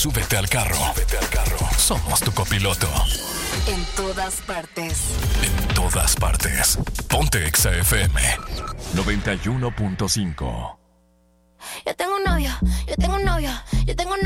Súbete al carro. Somos tu copiloto. En todas partes. En todas partes. Ponte Exa FM 91.5. Yo tengo un novio.